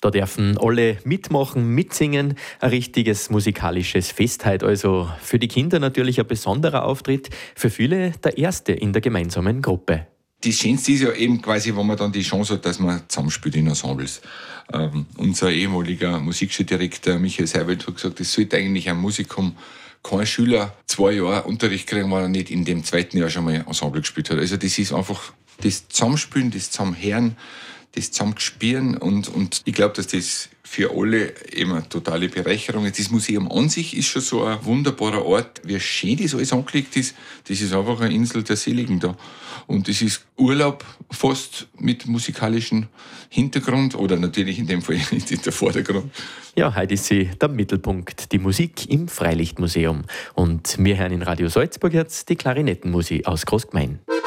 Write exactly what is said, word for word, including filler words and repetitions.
Da dürfen alle mitmachen, mitsingen. Ein richtiges musikalisches Fest heute. Also für die Kinder natürlich ein besonderer Auftritt, für viele der erste in der gemeinsamen Gruppe. Das Schönste ist ja eben quasi, wenn man dann die Chance hat, dass man zusammenspielt in Ensembles. Ähm, unser ehemaliger Musikschuldirektor Michael Seibelt hat gesagt, es sollte eigentlich ein Musikum kein Schüler zwei Jahre Unterricht kriegen, wenn er nicht in dem zweiten Jahr schon mal Ensemble gespielt hat. Also das ist einfach das Zusammenspielen, das Zusammenhören, das Zusammenspielen und, und ich glaube, dass das für alle eben eine totale Bereicherung ist. Das Museum an sich ist schon so ein wunderbarer Ort. Wie schön das alles angelegt ist, das ist einfach eine Insel der Seligen da. Und das ist Urlaub fast mit musikalischem Hintergrund oder natürlich in dem Fall nicht der Vordergrund. Ja, heute ist sie der Mittelpunkt, die Musik im Freilichtmuseum. Und wir hören in Radio Salzburg jetzt die Klarinettenmusik aus Großgmein.